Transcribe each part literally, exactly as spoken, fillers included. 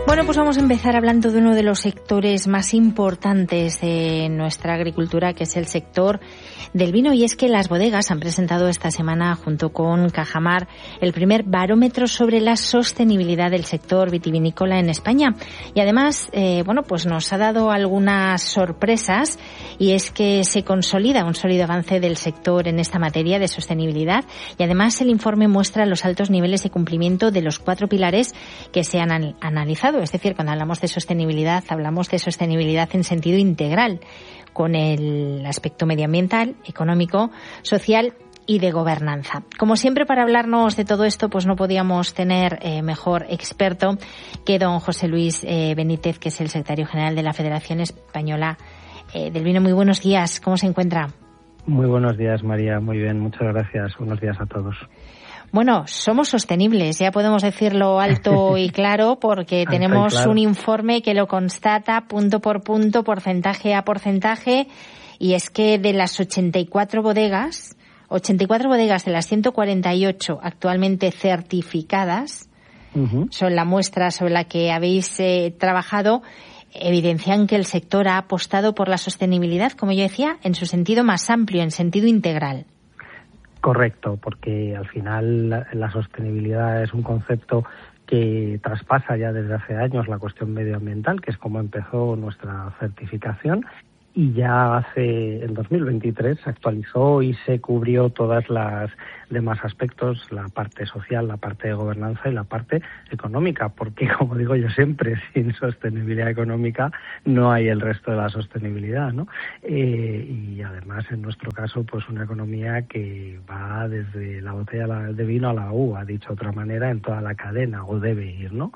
Bueno, pues vamos a empezar hablando de uno de los sectores más importantes de nuestra agricultura, que es el sector del vino. Y es que las bodegas han presentado esta semana, junto con Cajamar, el primer barómetro sobre la sostenibilidad del sector vitivinícola en España. Y además, eh, bueno, pues nos ha dado algunas sorpresas, y es que se consolida un sólido avance del sector en esta materia de sostenibilidad. Y además el informe muestra los altos niveles de cumplimiento de los cuatro pilares que se han analizado. Es decir, cuando hablamos de sostenibilidad, hablamos de sostenibilidad en sentido integral, con el aspecto medioambiental, económico, social y de gobernanza. Como siempre, para hablarnos de todo esto, pues no podíamos tener eh, mejor experto que don José Luis eh, Benítez, que es el secretario general de la Federación Española eh, del Vino. Muy buenos días, ¿cómo se encuentra? Muy buenos días, María. Muy bien, muchas gracias. Buenos días a todos. Bueno, somos sostenibles, ya podemos decirlo alto y claro, porque tenemos claro. un informe que lo constata punto por punto, porcentaje a porcentaje, y es que de las ochenta y cuatro bodegas, ochenta y cuatro bodegas de las ciento cuarenta y ocho actualmente certificadas, uh-huh. son la muestra sobre la que habéis eh, trabajado, evidencian que el sector ha apostado por la sostenibilidad, como yo decía, en su sentido más amplio, en sentido integral. Correcto, porque al final la, la sostenibilidad es un concepto que traspasa ya desde hace años la cuestión medioambiental, que es como empezó nuestra certificación, y ya hace, en dos mil veintitrés, se actualizó y se cubrió todas las demás aspectos, la parte social, la parte de gobernanza y la parte económica, porque, como digo yo siempre, sin sostenibilidad económica no hay el resto de la sostenibilidad, ¿no? Eh, y además, en nuestro caso, pues una economía que va desde la botella de vino a la uva, dicho de otra manera, en toda la cadena, o debe ir, ¿no?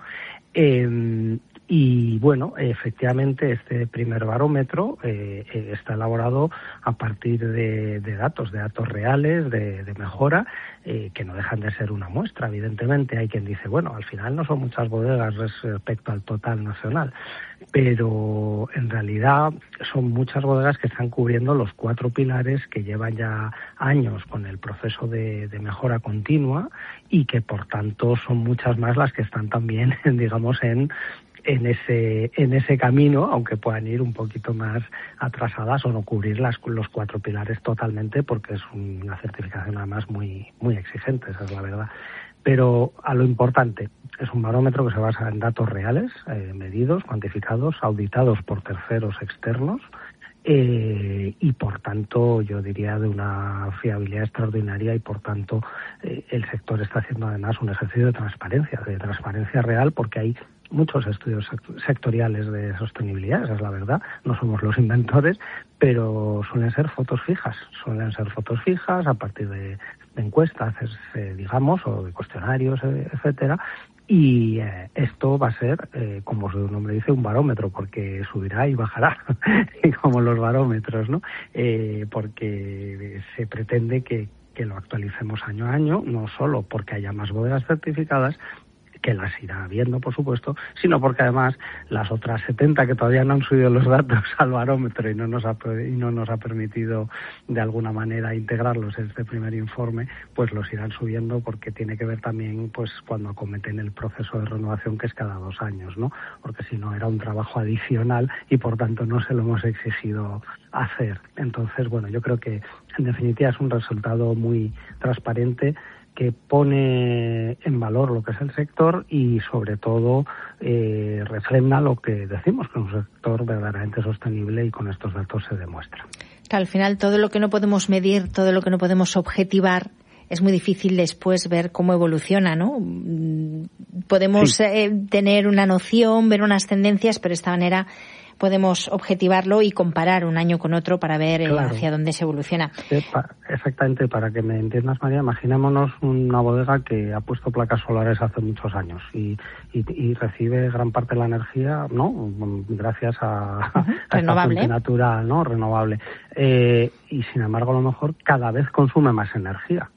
Eh, y bueno, efectivamente este primer barómetro eh, está elaborado a partir de, de datos, de datos reales, de, de mejora, eh, que no dejan de ser una muestra. Evidentemente hay quien dice, bueno, al final no son muchas bodegas respecto al total nacional, pero en realidad son muchas bodegas que están cubriendo los cuatro pilares que llevan ya años con el proceso de, de mejora continua, y que por tanto son muchas más las que están también, digamos, en en ese en ese camino, aunque puedan ir un poquito más atrasadas o no cubrir las, los cuatro pilares totalmente, porque es una certificación además muy muy exigente, esa es la verdad. Pero a lo importante, es un barómetro que se basa en datos reales, eh, medidos, cuantificados, auditados por terceros externos, Eh, y por tanto yo diría de una fiabilidad extraordinaria, y por tanto eh, el sector está haciendo además un ejercicio de transparencia, de transparencia real, porque hay muchos estudios sectoriales de sostenibilidad, esa es la verdad, no somos los inventores, pero suelen ser fotos fijas, suelen ser fotos fijas a partir de, de encuestas, eh, digamos, o de cuestionarios, eh, etcétera. Y eh, esto va a ser, eh, como su nombre dice, un barómetro, porque subirá y bajará, como los barómetros, ¿no? Eh, porque se pretende que, que lo actualicemos año a año, no solo porque haya más bodegas certificadas, que las irá viendo, por supuesto, sino porque además las otras setenta que todavía no han subido los datos al barómetro y no nos ha y no nos ha permitido de alguna manera integrarlos en este primer informe, pues los irán subiendo, porque tiene que ver también pues cuando acometen el proceso de renovación, que es cada dos años, ¿no? Porque si no era un trabajo adicional y por tanto no se lo hemos exigido hacer. Entonces, bueno, yo creo que en definitiva es un resultado muy transparente, que pone en valor lo que es el sector y sobre todo eh, refrenda lo que decimos, que es un sector verdaderamente sostenible, y con estos datos se demuestra. Que al final todo lo que no podemos medir, todo lo que no podemos objetivar, es muy difícil después ver cómo evoluciona, ¿no? Podemos sí. eh, tener una noción, ver unas tendencias, pero de esta manera podemos objetivarlo y comparar un año con otro para ver claro. eh, hacia dónde se evoluciona. Exactamente, para que me entiendas, María, imaginémonos una bodega que ha puesto placas solares hace muchos años y, y, y recibe gran parte de la energía, ¿no? Gracias a, uh-huh. a esta fuente natural, ¿no? Renovable. Eh, y sin embargo, a lo mejor cada vez consume más energía.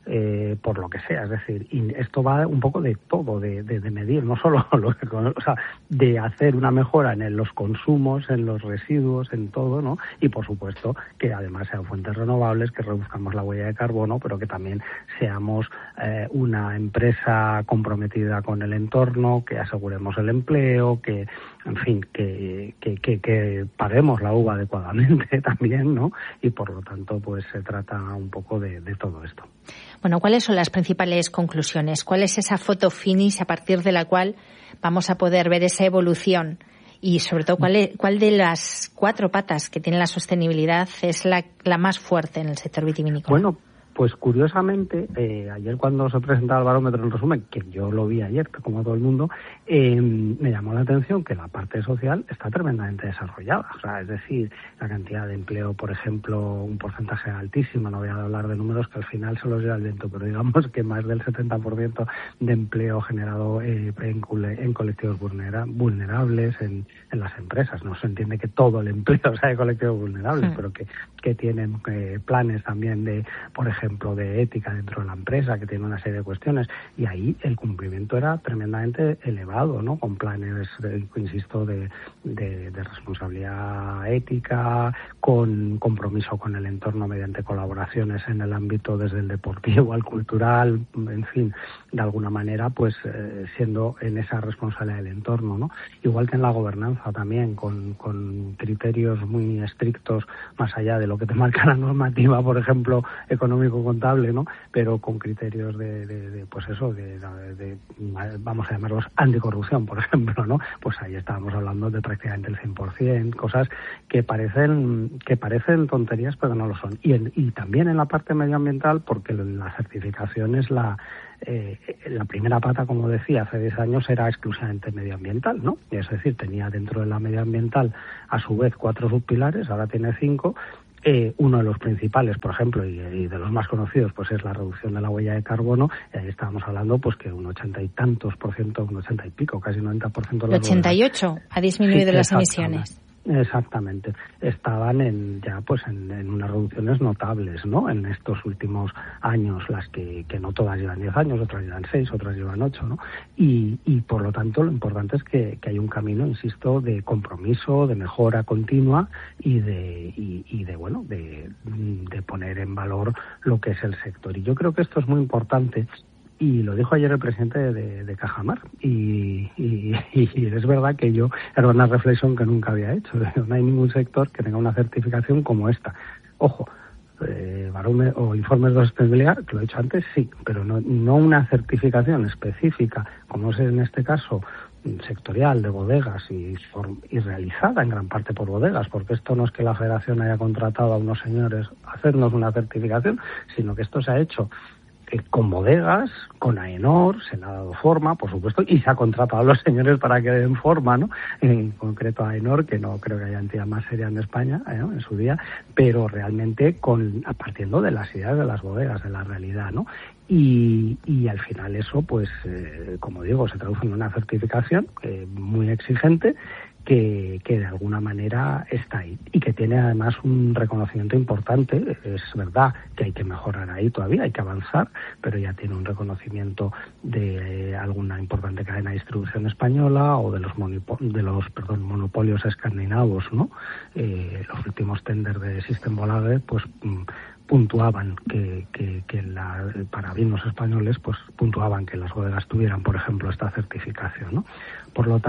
eh, por lo que sea. Es decir, y esto va un poco de todo, de, de, de medir, no solo lo que, o sea, de hacer una mejora en los consumos, en los residuos, en todo, ¿no? Y por supuesto que además sean fuentes renovables, que reduzcamos la huella de carbono, pero que también seamos eh, una empresa comprometida con el entorno, que aseguremos el empleo, que, en fin, que, que, que, que paguemos la uva adecuadamente también, ¿no? Y por lo tanto, pues se trata un poco de, de todo esto. Bueno, ¿cuáles son las principales conclusiones? ¿Cuál es esa foto finish a partir de la cual vamos a poder ver esa evolución? Y sobre todo, ¿cuál, es, cuál de las cuatro patas que tiene la sostenibilidad es la, la más fuerte en el sector vitivinícola? Bueno, pues curiosamente, eh, ayer cuando se presentaba el barómetro en resumen, que yo lo vi ayer, como todo el mundo, eh, me llamó la atención que la parte social está tremendamente desarrollada. O sea, es decir, la cantidad de empleo, por ejemplo, un porcentaje altísimo, no voy a hablar de números que al final se los lleva el viento, pero digamos que más del setenta por ciento de empleo generado eh, en, en colectivos vulnera, vulnerables, en, en las empresas. No se entiende que todo el empleo sea de colectivos vulnerables, sí, pero que, que tienen eh, planes también de, por ejemplo, ejemplo de ética dentro de la empresa, que tiene una serie de cuestiones, y ahí el cumplimiento era tremendamente elevado, ¿no? Con planes, de, insisto, de, de, de responsabilidad ética, con compromiso con el entorno mediante colaboraciones en el ámbito desde el deportivo al cultural, en fin, de alguna manera, pues eh, siendo en esa responsabilidad del entorno, ¿no? Igual que en la gobernanza también, con, con criterios muy estrictos, más allá de lo que te marca la normativa, por ejemplo, económico contable, ¿no? Pero con criterios de, de, de pues eso, de, de, de, vamos a llamarlos anticorrupción, por ejemplo, ¿no? Pues ahí estábamos hablando de prácticamente el cien por ciento, cosas que parecen que parecen tonterías, pero no lo son. Y, en, y también en la parte medioambiental, porque la certificación es la eh, la primera pata, como decía, hace diez años era exclusivamente medioambiental, ¿no? Es decir, tenía dentro de la medioambiental a su vez cuatro subpilares, ahora tiene cinco. Eh, uno de los principales, por ejemplo, y, y de los más conocidos, pues es la reducción de la huella de carbono. Y ahí estábamos hablando, pues que un ochenta y tantos por ciento, un ochenta y pico, casi noventa por ciento de las ochenta y ocho bodegas, ha disminuido sí, las emisiones. Exactamente. Estaban en ya pues en, en unas reducciones notables, ¿no? En estos últimos años, las que, que no todas llevan diez años, otras llevan seis, otras llevan ocho, ¿no? Y, y por lo tanto lo importante es que, que hay un camino, insisto, de compromiso, de mejora continua y de y, y de bueno de, de poner en valor lo que es el sector. Y yo creo que esto es muy importante. Y lo dijo ayer el presidente de, de, de Cajamar, y, y, y es verdad que yo era una reflexión que nunca había hecho. No hay ningún sector que tenga una certificación como esta. Ojo, eh, barómetro o informes de sostenibilidad, que lo he dicho antes, sí, pero no, no una certificación específica, como es en este caso sectorial de bodegas y, y realizada en gran parte por bodegas, porque esto no es que la Federación haya contratado a unos señores a hacernos una certificación, sino que esto se ha hecho con bodegas, con AENOR, se le ha dado forma, por supuesto, y se ha contratado a los señores para que den forma, ¿no? En concreto a AENOR, que no creo que haya entidad más seria en España, ¿eh? En su día, pero realmente con partiendo de las ideas de las bodegas, de la realidad, ¿no? Y, y al final eso, pues, eh, como digo, se traduce en una certificación eh, muy exigente, que, que de alguna manera está ahí y que tiene además un reconocimiento importante. Es verdad que hay que mejorar ahí todavía, hay que avanzar, pero ya tiene un reconocimiento de eh, alguna importante cadena de distribución española o de los monipo- de los perdón monopolios escandinavos, ¿no? Eh, los últimos tenders de Systembolaget, pues mm, puntuaban que, que, que la, para vinos españoles, pues puntuaban que las bodegas tuvieran, por ejemplo, esta certificación, ¿no? Por lo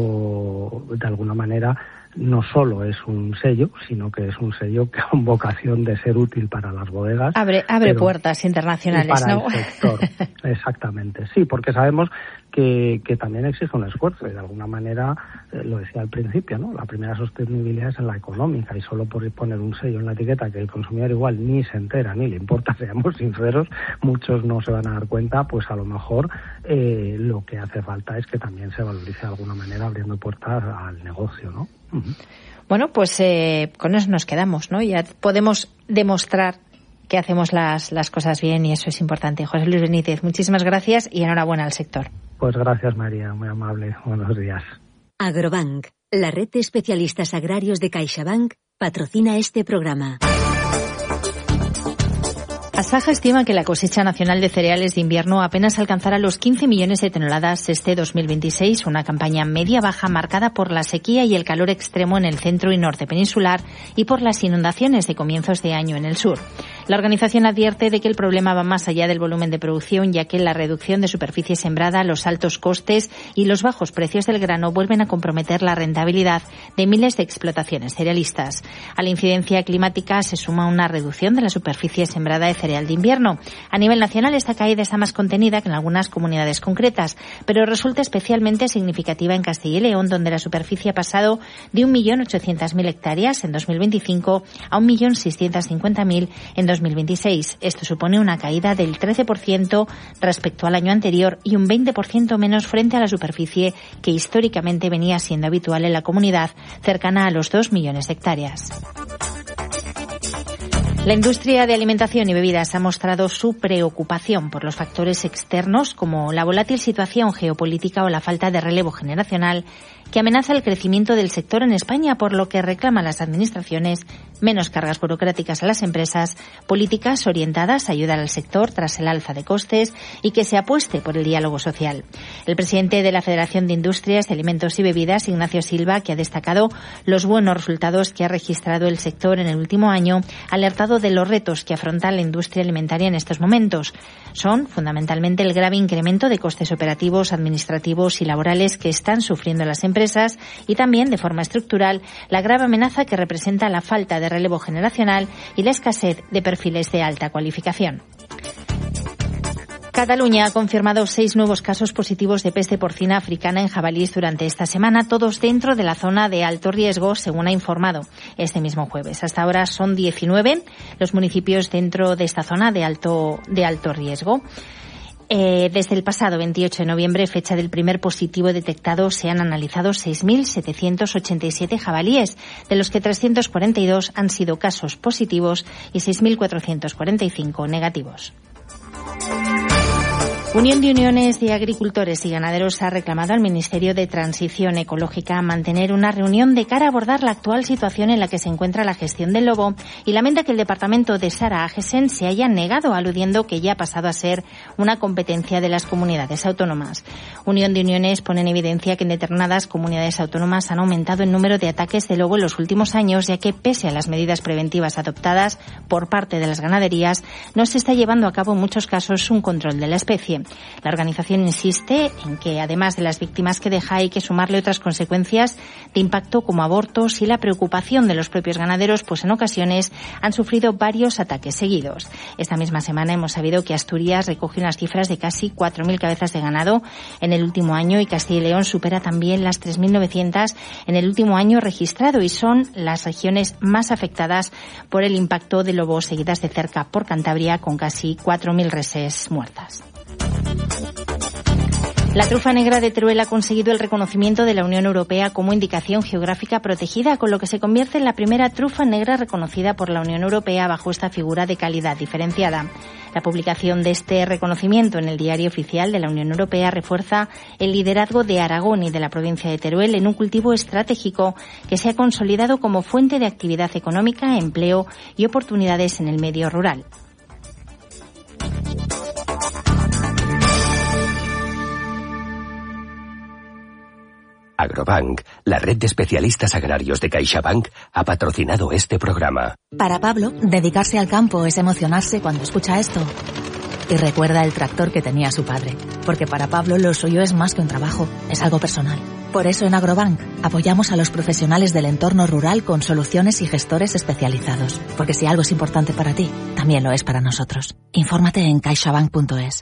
tanto, de alguna manera, no solo es un sello, sino que es un sello con vocación de ser útil para las bodegas. Abre, abre puertas internacionales, para ¿no? El sector. Exactamente, sí, porque sabemos que, que también exige un esfuerzo y de alguna manera, eh, lo decía al principio, ¿no? La primera sostenibilidad es en la económica y solo por poner un sello en la etiqueta que el consumidor igual ni se entera ni le importa, seamos sinceros, muchos no se van a dar cuenta, pues a lo mejor eh, lo que hace falta es que también se valorice de alguna manera abriendo puertas al negocio, ¿no? Uh-huh. Bueno, pues eh, con eso nos quedamos, ¿no? Ya podemos demostrar que hacemos las, las cosas bien y eso es importante. José Luis Benítez, muchísimas gracias y enhorabuena al sector. Pues gracias, María, muy amable. Buenos días. Agrobank, la red de especialistas agrarios de CaixaBank, patrocina este programa. Asaja estima que la cosecha nacional de cereales de invierno apenas alcanzará los quince millones de toneladas este dos mil veintiséis, una campaña media-baja marcada por la sequía y el calor extremo en el centro y norte peninsular y por las inundaciones de comienzos de año en el sur. La organización advierte de que el problema va más allá del volumen de producción, ya que la reducción de superficie sembrada, los altos costes y los bajos precios del grano vuelven a comprometer la rentabilidad de miles de explotaciones cerealistas. A la incidencia climática se suma una reducción de la superficie sembrada de cereal de invierno. A nivel nacional, esta caída está más contenida que en algunas comunidades concretas, pero resulta especialmente significativa en Castilla y León, donde la superficie ha pasado de un millón ochocientas mil hectáreas en dos mil veinticinco a un millón seiscientos cincuenta mil en dos mil veintiséis. Esto supone una caída del trece por ciento respecto al año anterior y un veinte por ciento menos frente a la superficie que históricamente venía siendo habitual en la comunidad, cercana a los dos millones de hectáreas. La industria de alimentación y bebidas ha mostrado su preocupación por los factores externos como la volátil situación geopolítica o la falta de relevo generacional que amenaza el crecimiento del sector en España, por lo que reclaman las administraciones menos cargas burocráticas a las empresas, políticas orientadas a ayudar al sector tras el alza de costes y que se apueste por el diálogo social. El presidente de la Federación de Industrias de Alimentos y Bebidas, Ignacio Silva, que ha destacado los buenos resultados que ha registrado el sector en el último año, ha alertado de los retos que afronta la industria alimentaria en estos momentos. Son fundamentalmente el grave incremento de costes operativos, administrativos y laborales que están sufriendo las empresas y también, de forma estructural, la grave amenaza que representa la falta de relevo generacional y la escasez de perfiles de alta cualificación. Cataluña ha confirmado seis nuevos casos positivos de peste porcina africana en jabalíes durante esta semana, todos dentro de la zona de alto riesgo, según ha informado este mismo jueves. Hasta ahora son diecinueve los municipios dentro de esta zona de alto, de alto riesgo. Eh, desde el pasado veintiocho de noviembre, fecha del primer positivo detectado, se han analizado seis mil setecientos ochenta y siete jabalíes, de los que trescientos cuarenta y dos han sido casos positivos y seis mil cuatrocientos cuarenta y cinco negativos. Unión de Uniones de Agricultores y Ganaderos ha reclamado al Ministerio de Transición Ecológica mantener una reunión de cara a abordar la actual situación en la que se encuentra la gestión del lobo y lamenta que el departamento de Sara Agesen se haya negado, aludiendo que ya ha pasado a ser una competencia de las comunidades autónomas. Unión de Uniones pone en evidencia que en determinadas comunidades autónomas han aumentado el número de ataques de lobo en los últimos años, ya que pese a las medidas preventivas adoptadas por parte de las ganaderías, no se está llevando a cabo en muchos casos un control de la especie. La organización insiste en que, además de las víctimas que deja, hay que sumarle otras consecuencias de impacto como abortos y la preocupación de los propios ganaderos, pues en ocasiones han sufrido varios ataques seguidos. Esta misma semana hemos sabido que Asturias recoge unas cifras de casi cuatro mil cabezas de ganado en el último año y Castilla y León supera también las tres mil novecientas en el último año registrado, y son las regiones más afectadas por el impacto del lobo, seguidas de cerca por Cantabria, con casi cuatro mil reses muertas. La trufa negra de Teruel ha conseguido el reconocimiento de la Unión Europea como indicación geográfica protegida, con lo que se convierte en la primera trufa negra reconocida por la Unión Europea bajo esta figura de calidad diferenciada. La publicación de este reconocimiento en el Diario Oficial de la Unión Europea refuerza el liderazgo de Aragón y de la provincia de Teruel en un cultivo estratégico que se ha consolidado como fuente de actividad económica, empleo y oportunidades en el medio rural. Agrobank, la red de especialistas agrarios de CaixaBank, ha patrocinado este programa. Para Pablo, dedicarse al campo es emocionarse cuando escucha esto. Y recuerda el tractor que tenía su padre. Porque para Pablo lo suyo es más que un trabajo, es algo personal. Por eso en Agrobank apoyamos a los profesionales del entorno rural con soluciones y gestores especializados. Porque si algo es importante para ti, también lo es para nosotros. Infórmate en caixabank punto es.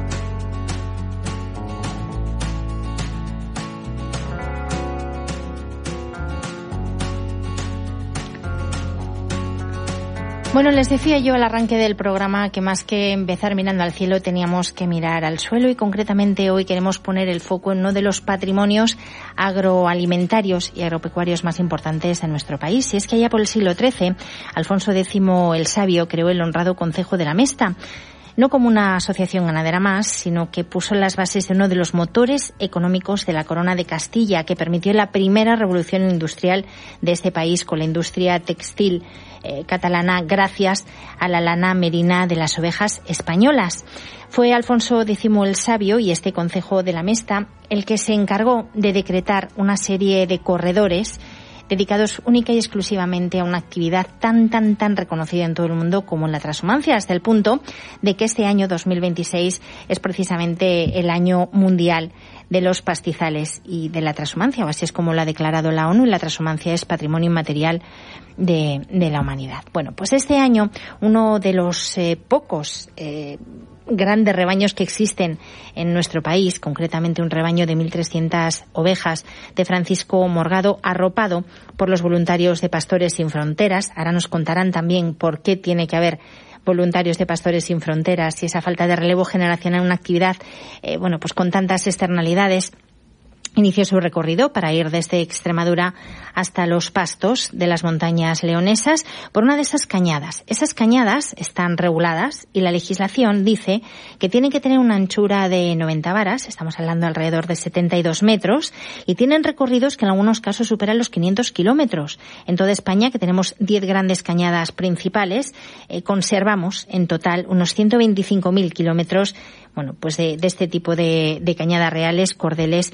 Bueno, les decía yo al arranque del programa que más que empezar mirando al cielo teníamos que mirar al suelo, y concretamente hoy queremos poner el foco en uno de los patrimonios agroalimentarios y agropecuarios más importantes de nuestro país. Y es que allá por el siglo trece, Alfonso X el Sabio creó el honrado concejo de la Mesta. no como una asociación ganadera más, sino que puso las bases de uno de los motores económicos de la Corona de Castilla, que permitió la primera revolución industrial de este país con la industria textil eh, catalana gracias a la lana merina de las ovejas españolas. Fue Alfonso X el Sabio y este concejo de la Mesta el que se encargó de decretar una serie de corredores dedicados única y exclusivamente a una actividad tan, tan, tan reconocida en todo el mundo como la transhumancia, hasta el punto de que este año dos mil veintiséis es precisamente el año mundial de los pastizales y de la transhumancia, o así es como lo ha declarado la ONU, y la transhumancia es patrimonio inmaterial de, de la humanidad. Bueno, pues este año uno de los eh, pocos eh, grandes rebaños que existen en nuestro país, concretamente un rebaño de mil trescientas ovejas de Francisco Morgado, arropado por los voluntarios de Pastores Sin Fronteras. Ahora nos contarán también por qué tiene que haber voluntarios de Pastores Sin Fronteras y esa falta de relevo generacional en una actividad, eh, bueno, pues con tantas externalidades. Inició su recorrido para ir desde Extremadura hasta los pastos de las montañas leonesas por una de esas cañadas. Esas cañadas están reguladas y la legislación dice que tienen que tener una anchura de noventa varas, estamos hablando alrededor de setenta y dos metros, y tienen recorridos que en algunos casos superan los quinientos kilómetros. En toda España, que tenemos diez grandes cañadas principales, eh, conservamos en total unos ciento veinticinco mil kilómetros, bueno, pues de, de este tipo de, de cañadas reales, cordeles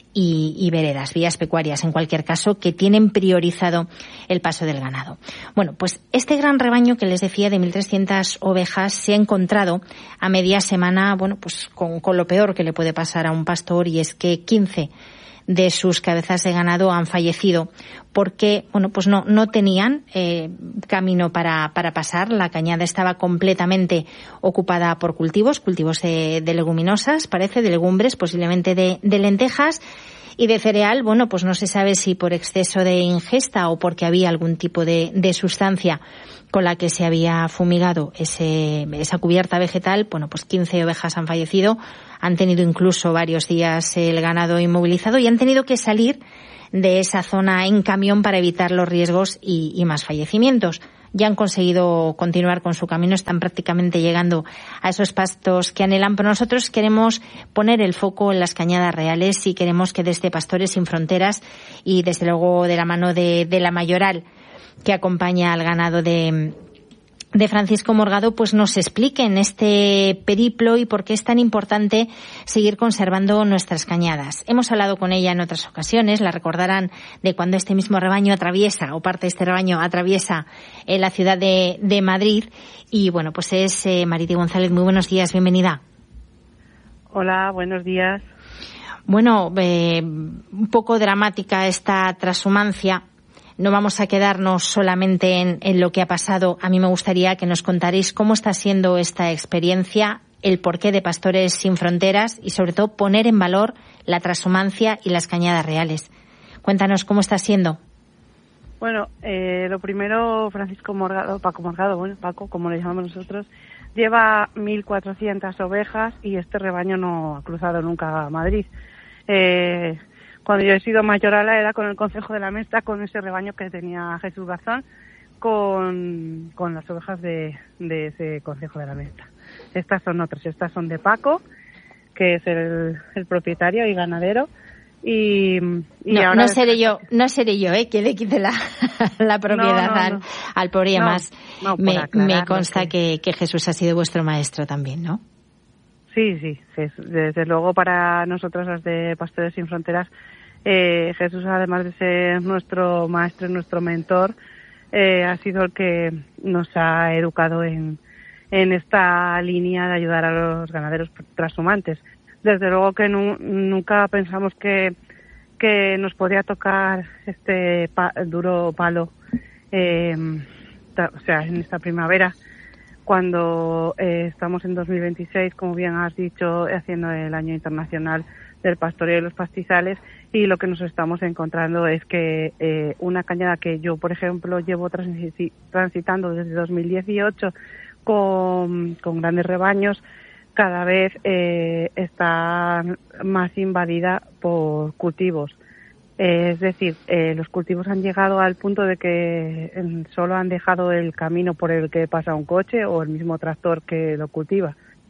Y, y veredas, vías pecuarias en cualquier caso, que tienen priorizado el paso del ganado. Bueno, pues este gran rebaño que les decía de mil trescientas ovejas se ha encontrado a media semana, bueno, pues con, con lo peor que le puede pasar a un pastor, y es que quince de sus cabezas de ganado han fallecido porque, bueno, pues no, no tenían eh, camino para, para pasar. La cañada estaba completamente ocupada por cultivos, cultivos de, de leguminosas, parece, de legumbres, posiblemente de, de lentejas y de cereal. Bueno, pues no se sabe si por exceso de ingesta o porque había algún tipo de, de sustancia con la que se había fumigado ese, esa cubierta vegetal. Bueno, pues quince ovejas han fallecido, han tenido incluso varios días el ganado inmovilizado y han tenido que salir de esa zona en camión para evitar los riesgos y, y más fallecimientos. Ya han conseguido continuar con su camino, están prácticamente llegando a esos pastos que anhelan, pero nosotros queremos poner el foco en las cañadas reales y queremos que desde Pastores Sin Fronteras y desde luego de la mano de, de la mayoral que acompaña al ganado de, de Francisco Morgado, pues nos expliquen este periplo y por qué es tan importante seguir conservando nuestras cañadas. Hemos hablado con ella en otras ocasiones, la recordarán de cuando este mismo rebaño atraviesa, o parte de este rebaño atraviesa eh, la ciudad de, de Madrid. Y bueno, pues es eh, Mariti González. Muy buenos días, bienvenida. Hola, buenos días. Bueno, eh, un poco dramática esta transhumancia. No vamos a quedarnos solamente en, en lo que ha pasado. A mí me gustaría que nos contaréis cómo está siendo esta experiencia, el porqué de Pastores Sin Fronteras y, sobre todo, poner en valor la transhumancia y las cañadas reales. Cuéntanos cómo está siendo. Bueno, eh, lo primero, Francisco Morgado, Paco Morgado, bueno, Paco, como le llamamos nosotros, lleva mil cuatrocientas ovejas y este rebaño no ha cruzado nunca a Madrid. Eh... Cuando yo he sido mayorala era con el Concejo de la Mesta, con ese rebaño que tenía Jesús Garzón, con, con las ovejas de, de ese Concejo de la Mesta. Estas son otras, estas son de Paco, que es el, el propietario y ganadero. Y, y no, ahora no seré yo, no seré yo, eh, que le quite la, la propiedad no, no, al, no. al pobre y además no, no, me, me consta que... que, que Jesús ha sido vuestro maestro también, ¿no? Sí, sí, desde luego para nosotros las de Pastores Sin Fronteras, eh, Jesús, además de ser nuestro maestro y nuestro mentor, eh, ha sido el que nos ha educado en, en esta línea de ayudar a los ganaderos transhumantes. Desde luego que nu, nunca pensamos que, que nos podía tocar este pa, duro palo, eh, ta, o sea, en esta primavera, cuando eh, estamos en dos mil veintiséis, como bien has dicho, haciendo el Año Internacional del Pastoreo y los Pastizales, y lo que nos estamos encontrando es que eh, una cañada que yo, por ejemplo, llevo transi- transitando desde dos mil dieciocho con, con grandes rebaños, cada vez eh, está más invadida por cultivos. Eh, es decir, eh, los cultivos han llegado al punto de que eh, solo han dejado el camino por el que pasa un coche o el mismo tractor que lo cultiva.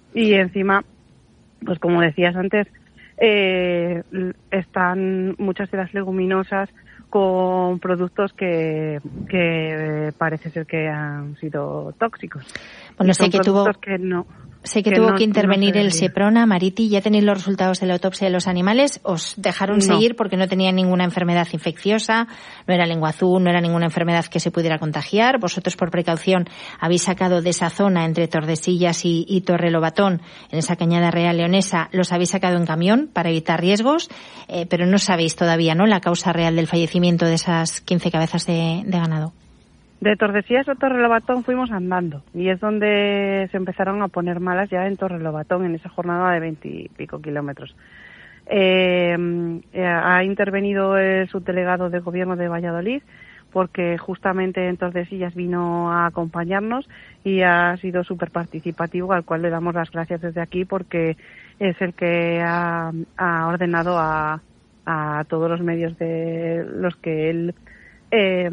Y encima, pues como decías antes, eh, están muchas de las leguminosas con productos que, que parece ser que han sido tóxicos. Bueno, sé que tuvo... que no. Sé que, que tuvo no, que intervenir no el Seprona, Mariti. ¿Ya tenéis los resultados de la autopsia de los animales? ¿Os dejaron no. seguir porque no tenían ninguna enfermedad infecciosa? No era lengua azul, no era ninguna enfermedad que se pudiera contagiar. Vosotros, por precaución, habéis sacado de esa zona entre Tordesillas y, y Torrelobatón, en esa cañada real leonesa, los habéis sacado en camión para evitar riesgos, eh, pero no sabéis todavía, ¿no?, la causa real del fallecimiento de esas quince cabezas de, de ganado. De Tordesillas a Torrelobatón fuimos andando y es donde se empezaron a poner malas ya en Torrelobatón, en esa jornada de veintipico kilómetros. Eh, ha intervenido el subdelegado de Gobierno de Valladolid porque justamente en Tordesillas vino a acompañarnos y ha sido súper participativo, al cual le damos las gracias desde aquí porque es el que ha, ha ordenado a, a todos los medios de los que él... Eh,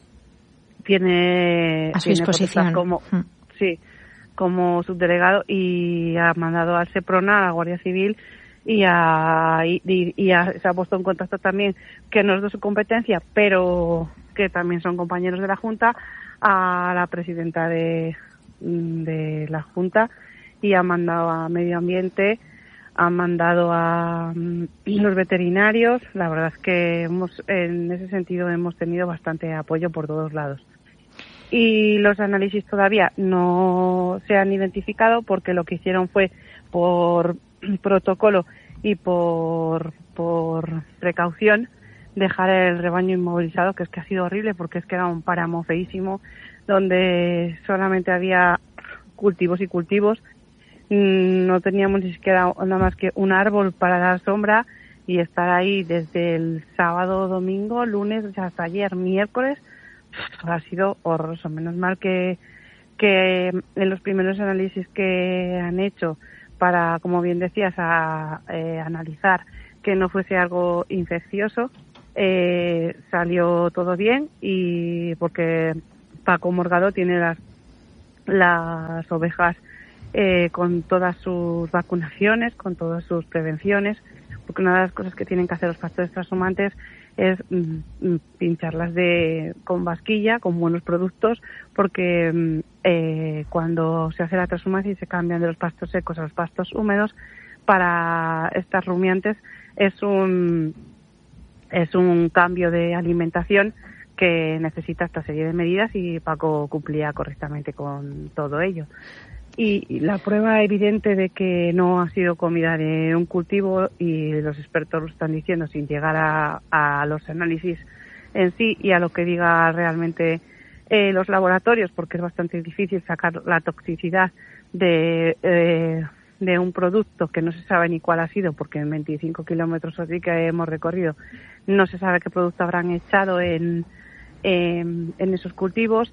tiene a su tiene disposición como mm. sí como subdelegado y ha mandado al Seprona, a la Guardia Civil y a, y, y a, se ha puesto en contacto también, que no es de su competencia pero que también son compañeros de la Junta, a la presidenta de, de la Junta y ha mandado a Medio Ambiente, ha mandado a um, los veterinarios. La verdad es que hemos, en ese sentido hemos tenido bastante apoyo por todos lados. Y los análisis todavía no se han identificado porque lo que hicieron fue por protocolo y por, por precaución dejar el rebaño inmovilizado, que es que ha sido horrible porque es que era un páramo feísimo donde solamente había cultivos y cultivos. No teníamos ni siquiera nada más que un árbol para dar sombra y estar ahí desde el sábado, domingo, lunes hasta ayer, miércoles, ha sido horroroso. Menos mal que, que en los primeros análisis que han hecho para, como bien decías, a, eh, analizar que no fuese algo infeccioso, eh, salió todo bien y porque Paco Morgado tiene las, las ovejas Eh, con todas sus vacunaciones, con todas sus prevenciones, porque una de las cosas que tienen que hacer los pastores trashumantes es mm, pincharlas de con vasquilla, con buenos productos, porque mm, eh, cuando se hace la transhumancia y se cambian de los pastos secos a los pastos húmedos, para estas rumiantes es un es un cambio de alimentación que necesita esta serie de medidas y Paco cumplía correctamente con todo ello. Y la prueba evidente de que no ha sido comida de un cultivo, y los expertos lo están diciendo sin llegar a, a los análisis en sí y a lo que diga realmente eh, los laboratorios, porque es bastante difícil sacar la toxicidad de, eh, de un producto que no se sabe ni cuál ha sido, porque en veinticinco kilómetros así que hemos recorrido no se sabe qué producto habrán echado en, en, en esos cultivos,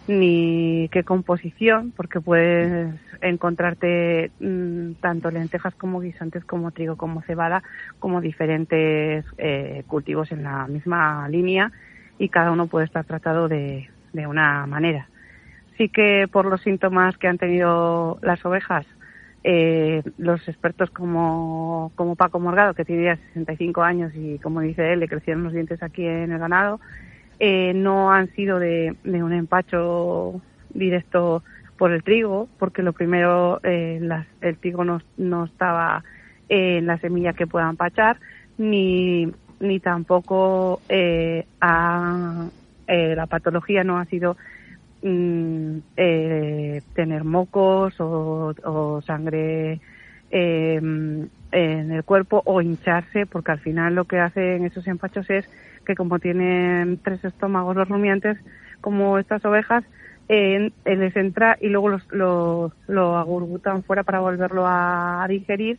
ni qué composición, porque puedes encontrarte mmm, tanto lentejas como guisantes, como trigo, como cebada, como diferentes eh, cultivos en la misma línea y cada uno puede estar tratado de, de una manera. Sí que por los síntomas que han tenido las ovejas, eh, los expertos como, como Paco Morgado, que tiene ya sesenta y cinco años y como dice él, le crecieron los dientes aquí en el ganado, Eh, no han sido de, de un empacho directo por el trigo, porque lo primero, eh, las, el trigo no, no estaba en la semilla que pueda empachar, ni, ni tampoco eh, ha, eh, la patología no ha sido mm, eh, tener mocos o, o sangre eh, en el cuerpo o hincharse, porque al final lo que hacen esos empachos es que como tienen tres estómagos los rumiantes, como estas ovejas, eh, les entra y luego los, los, lo agurgutan fuera para volverlo a digerir,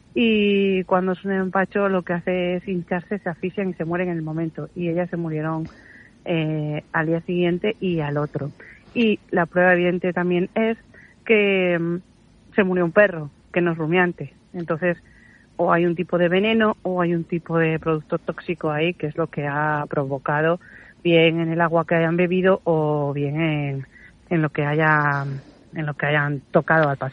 y cuando es un empacho lo que hace es hincharse, se asfixian y se mueren en el momento, y ellas se murieron eh, al día siguiente y al otro. Y la prueba evidente también es que um, se murió un perro, que no es rumiante. Entonces, o hay un tipo de veneno o hay un tipo de producto tóxico ahí, que es lo que ha provocado bien en el agua que hayan bebido o bien en, en lo que haya en lo que hayan tocado al pasar.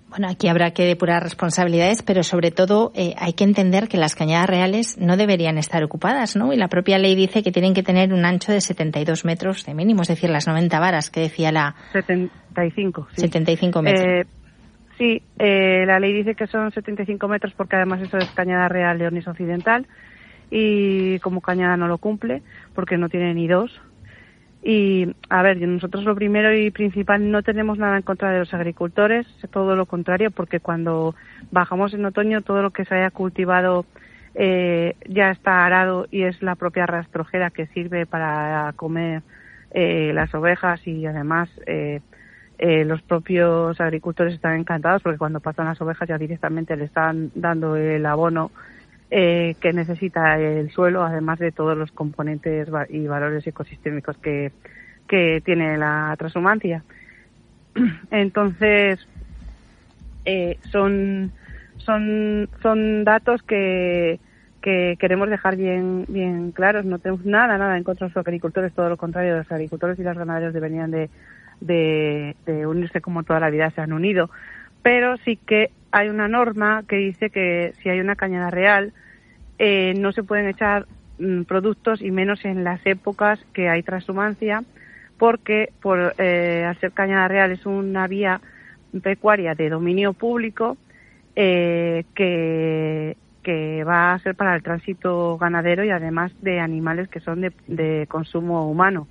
Bueno, aquí habrá que depurar responsabilidades, pero sobre todo eh, hay que entender que las cañadas reales no deberían estar ocupadas, ¿no? Y la propia ley dice que tienen que tener un ancho de setenta y dos metros de mínimo, es decir, las noventa varas que decía la... setenta y cinco, sí. setenta y cinco metros. Eh, sí, eh, la ley dice que son setenta y cinco metros porque además eso es cañada real Leonis Occidental y como cañada no lo cumple porque no tiene ni dos. Y, a ver, nosotros lo primero y principal, no tenemos nada en contra de los agricultores, todo lo contrario, porque cuando bajamos en otoño todo lo que se haya cultivado eh, ya está arado y es la propia rastrojera que sirve para comer eh, las ovejas y además eh, eh, los propios agricultores están encantados porque cuando pasan las ovejas ya directamente le están dando el abono Eh, que necesita el suelo, además de todos los componentes y valores ecosistémicos que, que tiene la transhumancia. Entonces, eh, son, son, son datos que, que queremos dejar bien, bien claros. No tenemos nada, nada en contra de los agricultores, todo lo contrario, los agricultores y los ganaderos deberían de, de, de unirse como toda la vida se han unido. Pero sí que hay una norma que dice que si hay una cañada real, eh, no se pueden echar mm, productos y menos en las épocas que hay transhumancia, porque por eh, al ser cañada real es una vía pecuaria de dominio público eh, que, que va a ser para el tránsito ganadero y además de animales que son de, de consumo humano.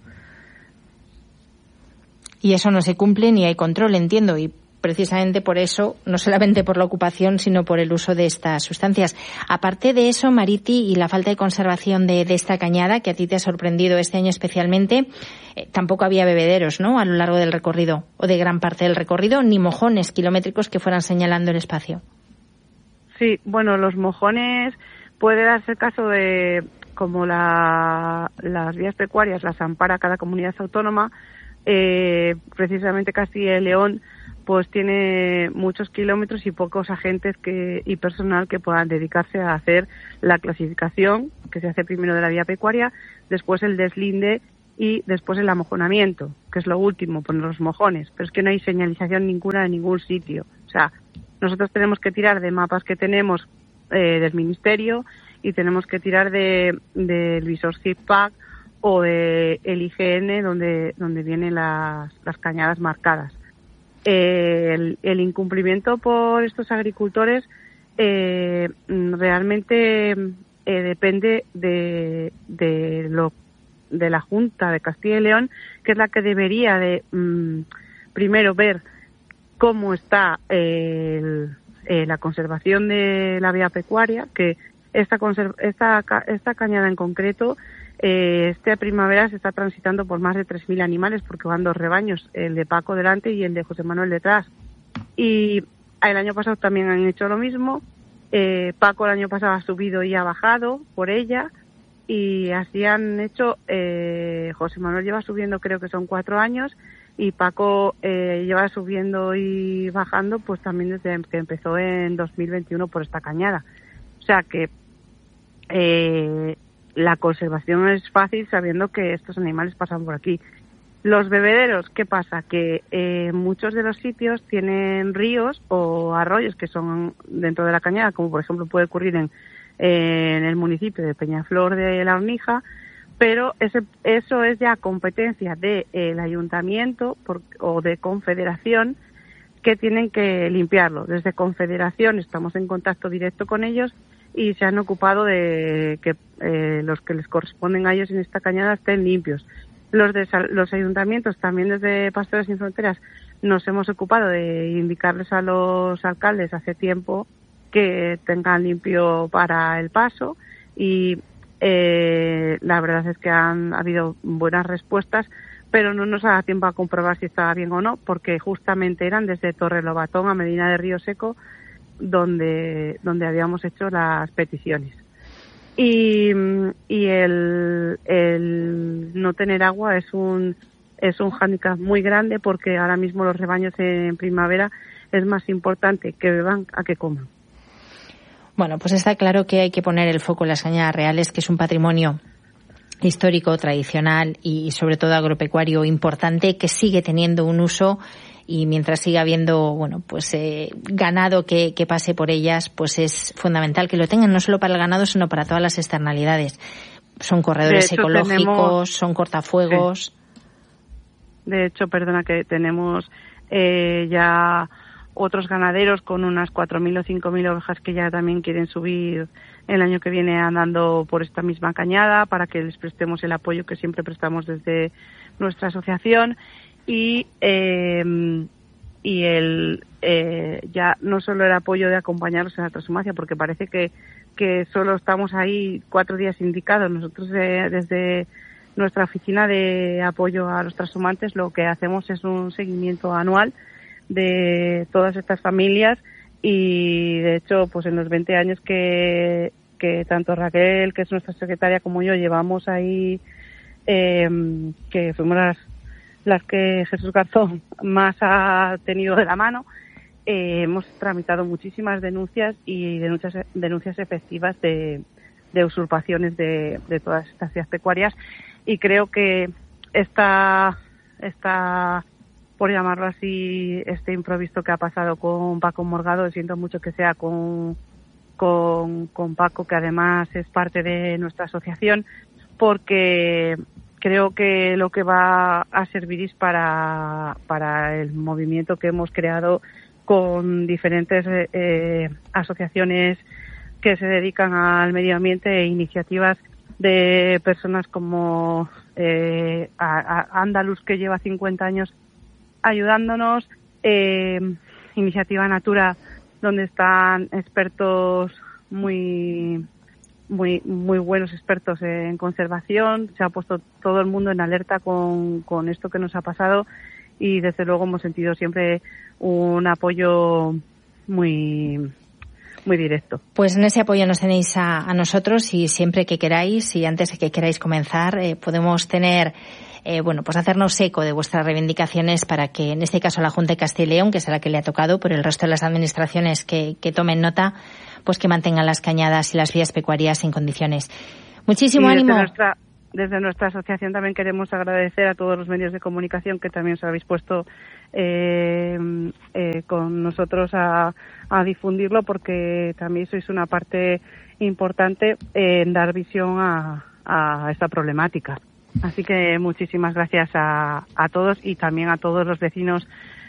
Y eso no se cumple ni hay control, entiendo, y precisamente por eso, no solamente por la ocupación, sino por el uso de estas sustancias. Aparte de eso, Mariti, y la falta de conservación de, de esta cañada, que a ti te ha sorprendido este año especialmente, eh, tampoco había bebederos, ¿no?, a lo largo del recorrido, o de gran parte del recorrido, ni mojones kilométricos que fueran señalando el espacio. Sí, bueno, los mojones puede darse el caso de, como la, las vías pecuarias las ampara cada comunidad autónoma, eh, precisamente Castilla y León pues tiene muchos kilómetros y pocos agentes que y personal que puedan dedicarse a hacer la clasificación, que se hace primero de la vía pecuaria, después el deslinde y después el amojonamiento, que es lo último, poner los mojones. Pero es que no hay señalización ninguna en ningún sitio. O sea, nosotros tenemos que tirar de mapas que tenemos eh, del Ministerio y tenemos que tirar de del visor ZipPac o de el I G N donde donde vienen las, las cañadas marcadas. Eh, el, el incumplimiento por estos agricultores eh, realmente eh, depende de, de lo de la Junta de Castilla y León, que es la que debería de mm, primero ver cómo está eh, el, eh, la conservación de la vía pecuaria, que esta conserv- esta esta cañada en concreto Eh, esta primavera se está transitando por más de tres mil animales porque van dos rebaños, el de Paco delante y el de José Manuel detrás. Y el año pasado también han hecho lo mismo. Eh, Paco el año pasado ha subido y ha bajado por ella y así han hecho. Eh, José Manuel lleva subiendo, creo que son cuatro años, y Paco eh, lleva subiendo y bajando pues también desde que empezó en dos mil veintiuno por esta cañada. O sea que eh, la conservación es fácil sabiendo que estos animales pasan por aquí. Los bebederos, ¿qué pasa? Que eh, muchos de los sitios tienen ríos o arroyos que son dentro de la cañada, como por ejemplo puede ocurrir en, eh, en el municipio de Peñaflor de la Hornija, pero ese, eso es ya competencia del de, ayuntamiento por, o de Confederación, que tienen que limpiarlo. Desde Confederación estamos en contacto directo con ellos y se han ocupado de que eh, los que les corresponden a ellos en esta cañada estén limpios. Los de los ayuntamientos, también desde Pastores Sin Fronteras, nos hemos ocupado de indicarles a los alcaldes hace tiempo que tengan limpio para el paso y eh, la verdad es que han habido buenas respuestas, pero no nos da tiempo a comprobar si estaba bien o no, porque justamente eran desde Torre Lobatón a Medina de Río Seco donde donde habíamos hecho las peticiones. Y, y el, el no tener agua es un es un hándicap muy grande porque ahora mismo los rebaños en primavera es más importante que beban a que coman. Bueno, pues está claro que hay que poner el foco en las cañadas reales, que es un patrimonio histórico, tradicional y sobre todo agropecuario importante que sigue teniendo un uso y mientras siga habiendo, bueno, pues eh, ganado que, que pase por ellas, pues es fundamental que lo tengan no solo para el ganado, sino para todas las externalidades. Son corredores hecho, ecológicos, tenemos, son cortafuegos. Sí. De hecho, perdona, que tenemos eh, ya otros ganaderos con unas cuatro mil o cinco mil ovejas que ya también quieren subir el año que viene andando por esta misma cañada para que les prestemos el apoyo que siempre prestamos desde nuestra asociación y eh, y el eh, ya no solo el apoyo de acompañarlos en la transhumancia, porque parece que que solo estamos ahí cuatro días indicados. Nosotros eh, desde nuestra oficina de apoyo a los transhumantes lo que hacemos es un seguimiento anual de todas estas familias y de hecho pues en los veinte años que, que tanto Raquel, que es nuestra secretaria, como yo llevamos ahí, eh, que fuimos las, las que Jesús Garzón más ha tenido de la mano, eh, hemos tramitado muchísimas denuncias y denuncias, denuncias efectivas de, de usurpaciones de, de todas estas ciudades pecuarias. Y creo que esta, esta, por llamarlo así, este improviso que ha pasado con Paco Morgado, siento mucho que sea con, con, con Paco, que además es parte de nuestra asociación, porque creo que lo que va a servir es para, para el movimiento que hemos creado con diferentes eh, asociaciones que se dedican al medio ambiente e iniciativas de personas como eh, a, a Andaluz, que lleva cincuenta años ayudándonos, eh, Iniciativa Natura, donde están expertos muy muy muy buenos expertos en conservación. Se ha puesto todo el mundo en alerta con, con esto que nos ha pasado y desde luego hemos sentido siempre un apoyo muy muy directo. Pues en ese apoyo nos tenéis a, a nosotros y siempre que queráis y antes de que queráis comenzar eh, podemos tener, eh, bueno, pues hacernos eco de vuestras reivindicaciones para que en este caso la Junta de Castilla y León, que es a la que le ha tocado, por el resto de las administraciones que, que tomen nota, pues que mantengan las cañadas y las vías pecuarias en condiciones. Muchísimo y ánimo. Desde nuestra, desde nuestra asociación también queremos agradecer a todos los medios de comunicación que también os habéis puesto eh, eh, con nosotros a, a difundirlo, porque también sois una parte importante en dar visión a, a esta problemática. Así que muchísimas gracias a, a todos y también a todos los vecinos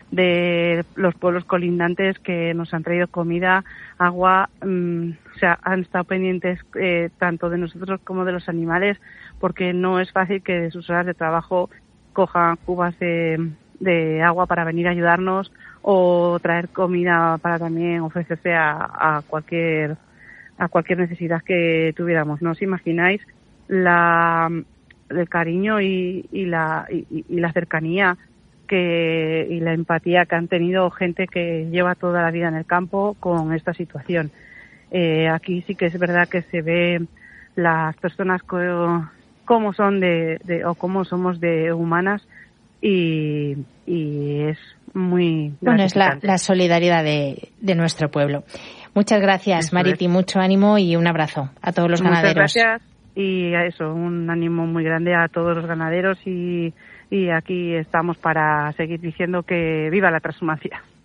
de los pueblos colindantes que nos han traído comida, agua, mmm, o sea, han estado pendientes eh, tanto de nosotros como de los animales, porque no es fácil que de sus horas de trabajo cojan cubas de, de agua para venir a ayudarnos o traer comida para también ofrecerse a, a cualquier a cualquier necesidad que tuviéramos. No os imagináis la el cariño y, y la y, y la cercanía que y la empatía que han tenido gente que lleva toda la vida en el campo con esta situación. Eh, aquí sí que es verdad que se ve las personas co, cómo son de, de o cómo somos de humanas y, y es muy bueno, es la, la solidaridad de, de nuestro pueblo. Muchas gracias, eso Mariti, es. Mucho ánimo y un abrazo a todos los Muchas ganaderos. Gracias y a eso, un ánimo muy grande a todos los ganaderos y Y aquí estamos para seguir diciendo que viva la transhumancia.